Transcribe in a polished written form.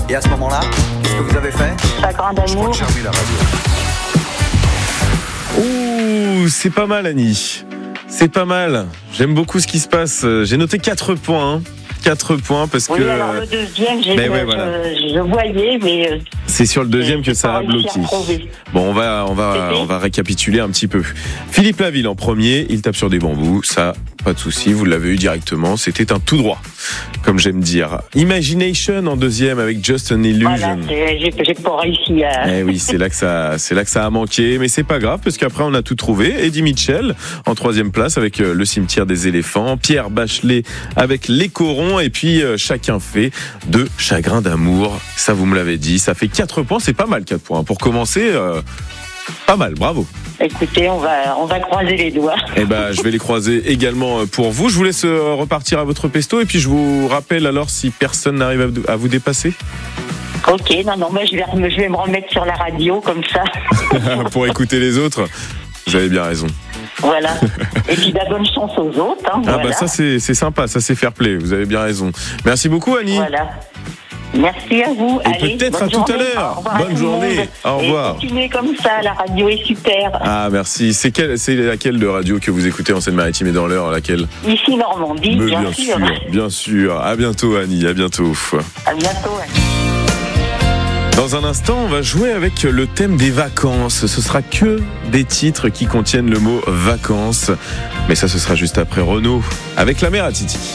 Et à ce moment-là, qu'est-ce que vous avez fait? Chagrin d'amour. J'ai remis la radio. Ouh, c'est pas mal, Annie. C'est pas mal. J'aime beaucoup ce qui se passe. J'ai noté 4 points. 4 points parce Oui, que. alors le deuxième, voilà. je voyais, mais. C'est sur le deuxième que ça a bloqué. Bon, on va récapituler un petit peu. Philippe Laville en premier, il tape sur des bambous. Ça, pas de souci, vous l'avez eu directement. C'était un tout droit, comme j'aime dire. Imagination en deuxième avec Just an Illusion. Voilà, j'ai pas réussi à. Eh oui, c'est là que ça a manqué, mais c'est pas grave parce qu'après on a tout trouvé. Eddie Mitchell en troisième place avec Le cimetière des éléphants, Pierre Bachelet avec Les corons et puis Chacun fait de Chagrin d'amour. Ça vous me l'avez dit, ça fait 4 points, c'est pas mal 4 points pour commencer. Pas mal, bravo. Écoutez, on va croiser les doigts. Eh ben, je vais les croiser également pour vous. Je vous laisse repartir à votre pesto et puis je vous rappelle alors si personne n'arrive à vous dépasser. Ok, non, mais je vais me remettre sur la radio comme ça. Pour écouter les autres. Vous avez bien raison. Voilà. Et puis la bonne chance aux autres. Hein, ah voilà. bah ça c'est sympa, ça c'est fair play. Vous avez bien raison. Merci beaucoup, Annie. Voilà. Merci à vous. Et allez, peut-être à tout à l'heure. Bonne journée. Au revoir. Et continuez comme ça, la radio est super. Ah merci. C'est laquelle de radio que vous écoutez en Seine-Maritime et dans l'heure, laquelle? Ici Normandie, bien sûr. Bien sûr. À bientôt, Annie. À bientôt. À bientôt, Annie. Dans un instant, on va jouer avec le thème des vacances. Ce sera que des titres qui contiennent le mot vacances. Mais ça, ce sera juste après Renaud avec La Mère à Titi.